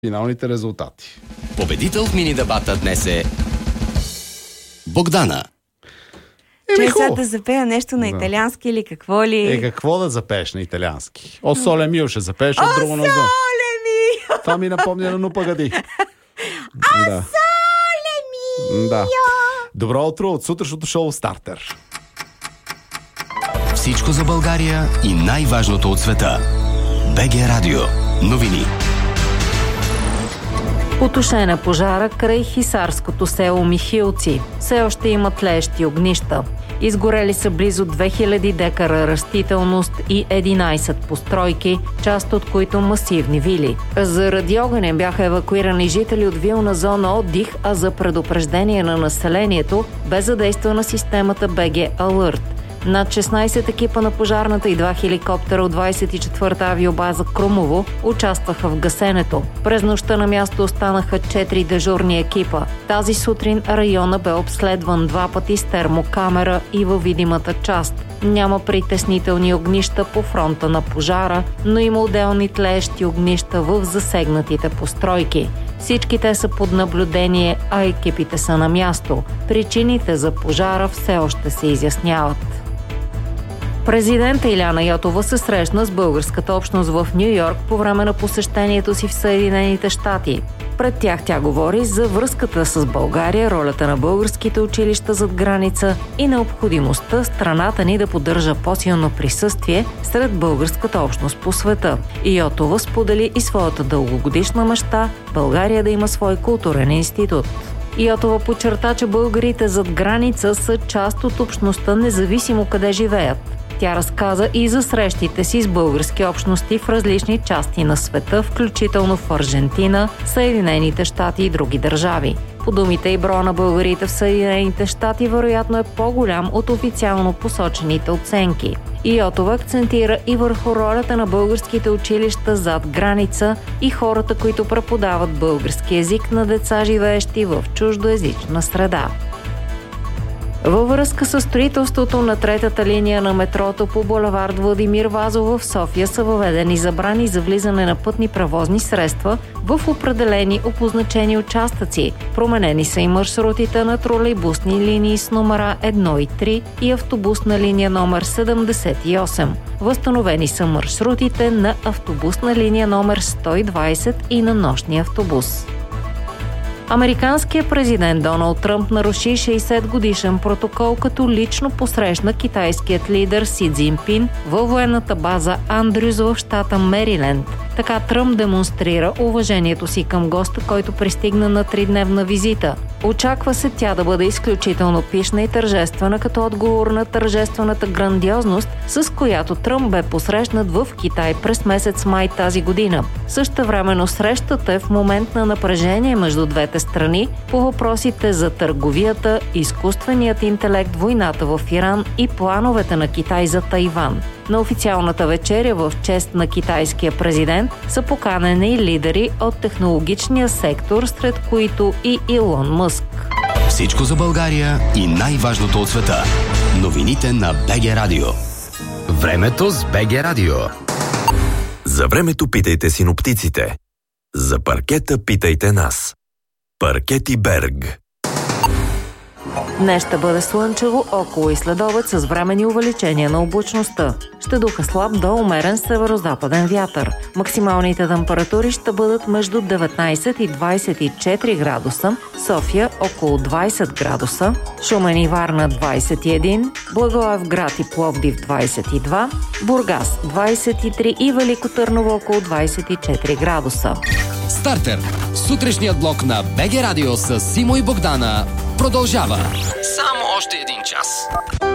финалните резултати. Победител в мини-дебата днес е Богдана. Сега да запея нещо на италиански или какво ли? Какво да запееш на италиански? О соле мио ще запееш от друго на зъм. Соле мио! Това ми напомня на Ну пагади. Соле мио! Да. Добро утро от сутрешното шоу Стартер. Всичко за България и най-важното от света. БГ Радио. Новини. Потушена пожара край хисарското село Михилци. Все още има тлеещи огнища. Изгорели са близо 2000 декара растителност и 11 постройки, част от които масивни вили. Заради огъня бяха евакуирани жители от вилна зона отдих, а за предупреждение на населението бе задействана системата БГ Алърт. Над 16 екипа на пожарната и 2 хеликоптера от 24-та авиобаза Крумово участваха в гасенето. През нощта на място останаха 4 дежурни екипа. Тази сутрин района бе обследван 2 пъти с термокамера и във видимата част. Няма притеснителни огнища по фронта на пожара, но има отделни тлеещи огнища в засегнатите постройки. Всички те са под наблюдение, а екипите са на място. Причините за пожара все още се изясняват. Президента Иляна Йотова се срещна с българската общност в Ню-Йорк по време на посещението си в Съединените щати. Пред тях тя говори за връзката с България, ролята на българските училища зад граница и необходимостта страната ни да поддържа по-силно присъствие сред българската общност по света. Йотова сподели и своята дългогодишна мечта България да има свой културен институт. Йотова подчерта, че българите зад граница са част от общността, независимо къде живеят. Тя разказа и за срещите си с български общности в различни части на света, включително в Аржентина, Съединените щати и други държави. По думите и броя на българите в Съединените щати вероятно е по-голям от официално посочените оценки. Йотова акцентира и върху ролята на българските училища зад граница и хората, които преподават български език на деца, живеещи в чуждоезична среда. Във връзка с строителството на третата линия на метрото по булевард Владимир Вазов в София са въведени забрани за влизане на пътни превозни средства в определени обозначени участъци. Променени са и маршрутите на тролейбусни линии с номера 1 и 3 и автобусна линия номер 78. Възстановени са маршрутите на автобусна линия номер 120 и на нощния автобус. Американският президент Доналд Тръмп наруши 60-годишен протокол, като лично посрещна китайският лидер Си Цзинпин във военната база Андрюс в щата Мериленд. Така Тръмп демонстрира уважението си към госта, който пристигна на 3-дневна визита. Очаква се тя да бъде изключително пишна и тържествена, като отговор на тържествената грандиозност, с която Тръмп бе посрещнат в Китай през месец май тази година. Същевременно срещата е в момент на напрежение между двете страни по въпросите за търговията, изкуственият интелект, войната в Иран и плановете на Китай за Тайван. На официалната вечеря в чест на китайския президент са поканени лидери от технологичния сектор, сред които и Илон Мъск. Всичко за България и най-важното от света. Новините на БГ Радио. Времето с БГ Радио. За времето питайте синоптиците. За паркета питайте нас. Паркети Берг. Днес ще бъде слънчево, около и следобед с временни увеличения на облачността. Ще духа слаб до умерен северозападен вятър. Максималните температури ще бъдат между 19 и 24 градуса, София около 20 градуса, Шумен и Варна 21, Благоевград и Пловдив 22, Бургас 23 и Велико Търново около 24 градуса. Стартер. Сутрешният блок на БГ Радио с Симо и Богдана продължава. Само още един час.